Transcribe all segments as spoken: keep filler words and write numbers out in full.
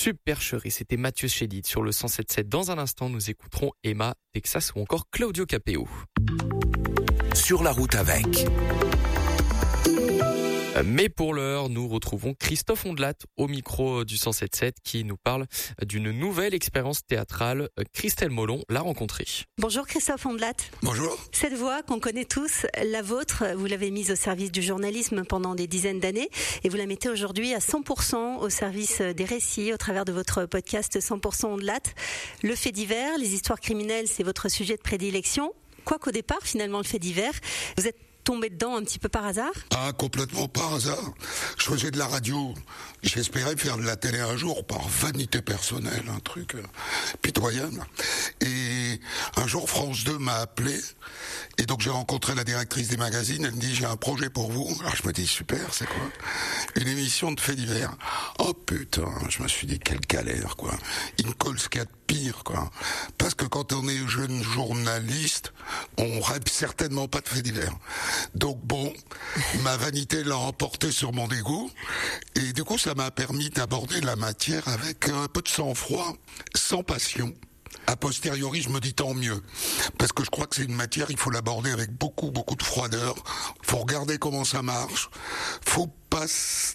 Supercherie. C'était Mathieu Chédid sur le cent sept virgule sept. Dans un instant, nous écouterons Emma, Texas ou encore Claudio Capéo. Sur la route avec. Mais pour l'heure, nous retrouvons Christophe Ondelat au micro du cent sept virgule sept qui nous parle d'une nouvelle expérience théâtrale. Christelle Molon l'a rencontrée. Bonjour Christophe Ondelat. Bonjour. Cette voix qu'on connaît tous, la vôtre, vous l'avez mise au service du journalisme pendant des dizaines d'années et vous la mettez aujourd'hui à cent pour cent au service des récits au travers de votre podcast cent pour cent Ondelat. Le fait divers, les histoires criminelles, c'est votre sujet de prédilection. Quoiqu'au départ, finalement, le fait divers, vous êtes tombé dedans un petit peu par hasard? Ah, complètement par hasard. Je faisais de la radio. J'espérais faire de la télé un jour par vanité personnelle, un truc euh, pitoyable. Et un jour, France deux m'a appelé. Et donc, j'ai rencontré la directrice des magazines. Elle me dit, j'ai un projet pour vous. Alors, je me dis, super, c'est quoi? Une émission de faits divers. Oh putain, je me suis dit, quelle galère, quoi. Il me colle ce qu'il y a de pire, quoi. Parce que quand on est jeune journaliste, on rêve certainement pas de faits divers. Donc bon, ma vanité l'a emporté sur mon dégoût, et du coup ça m'a permis d'aborder la matière avec un peu de sang-froid, sans passion. A posteriori, je me dis tant mieux, parce que je crois que c'est une matière, il faut l'aborder avec beaucoup, beaucoup de froideur. Faut regarder comment ça marche. Faut pas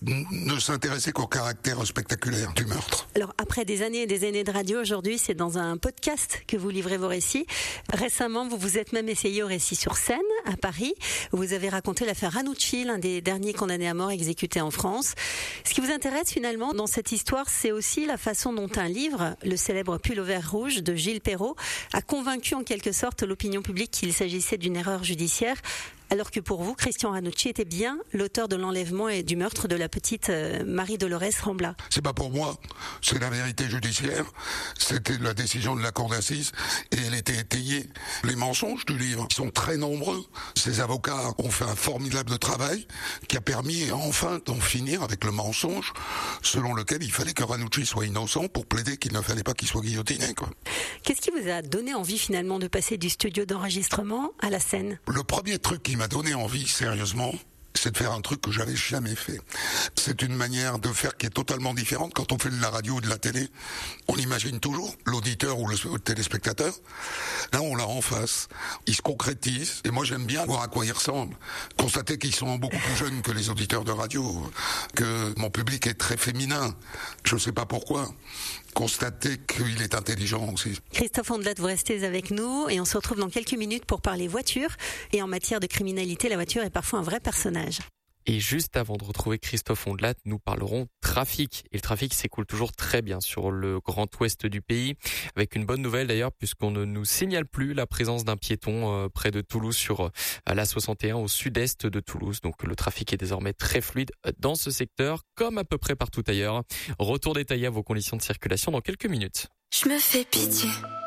ne s'intéresser qu'au caractère spectaculaire du meurtre. Alors après des années et des années de radio, aujourd'hui c'est dans un podcast que vous livrez vos récits. Récemment, vous vous êtes même essayé au récit sur scène à Paris, où vous avez raconté l'affaire Ranucci, l'un des derniers condamnés à mort exécutés en France. Ce qui vous intéresse finalement dans cette histoire, c'est aussi la façon dont un livre, le célèbre Pull au vert rouge de Gilles Perrault, a convaincu en quelque sorte l'opinion publique qu'il s'agissait d'une erreur judiciaire. Alors que pour vous, Christian Ranucci était bien l'auteur de l'enlèvement et du meurtre de la petite euh, Marie-Dolores Rambla. C'est pas pour moi, c'est la vérité judiciaire. C'était la décision de la cour d'assises et elle était étayée. Les mensonges du livre sont très nombreux. Ces avocats ont fait un formidable travail qui a permis enfin d'en finir avec le mensonge selon lequel il fallait que Ranucci soit innocent pour plaider qu'il ne fallait pas qu'il soit guillotiné, quoi. Qu'est-ce qui vous a donné envie finalement de passer du studio d'enregistrement à la scène? Le premier truc qui m'a donné envie, sérieusement, c'est de faire un truc que j'avais jamais fait. C'est une manière de faire qui est totalement différente. Quand on fait de la radio ou de la télé, on imagine toujours l'auditeur ou le téléspectateur. Là, on l'a en face. Il se concrétise. Et moi, j'aime bien voir à quoi il ressemble. Constater qu'ils sont beaucoup plus jeunes que les auditeurs de radio. Que mon public est très féminin. Je sais pas pourquoi. Constater qu'il est intelligent aussi. Christophe Ondelat, vous restez avec nous et on se retrouve dans quelques minutes pour parler voiture. Et en matière de criminalité, la voiture est parfois un vrai personnage. Et juste avant de retrouver Christophe Ondelat, nous parlerons trafic. Et le trafic s'écoule toujours très bien sur le grand ouest du pays. Avec une bonne nouvelle d'ailleurs, puisqu'on ne nous signale plus la présence d'un piéton euh, près de Toulouse sur euh, la soixante et un au sud-est de Toulouse. Donc le trafic est désormais très fluide dans ce secteur, comme à peu près partout ailleurs. Retour détaillé à vos conditions de circulation dans quelques minutes. Je me fais pitié.